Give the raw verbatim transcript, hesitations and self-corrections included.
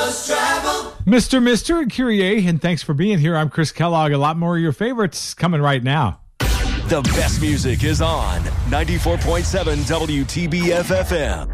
Must travel. Mister Mister and Curie, and thanks for being here. I'm Chris Kellogg. A lot more of your favorites coming right now. The best music is on ninety-four point seven W T B F F M.